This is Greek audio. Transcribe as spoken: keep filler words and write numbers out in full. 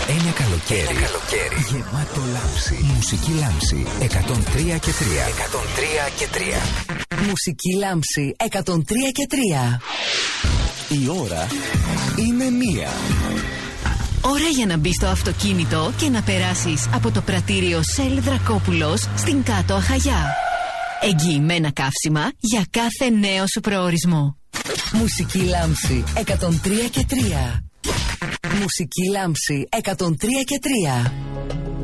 Ένα καλοκαίρι, Ένα καλοκαίρι γεμάτο λάμψη. Μουσική Λάμψη εκατόν τρία και τρία. εκατόν τρία και τρία. Μουσική Λάμψη εκατόν τρία και τρία. Η ώρα είναι μία. Ώρα για να μπεις στο αυτοκίνητο και να περάσεις από το πρατήριο Shell Δρακόπουλος στην Κάτω Αχαγιά. Εγγυημένα καύσιμα για κάθε νέο σου προορισμό. Μουσική Λάμψη εκατόν τρία και τρία. Μουσική Λάμψη εκατόν τρία και τρία.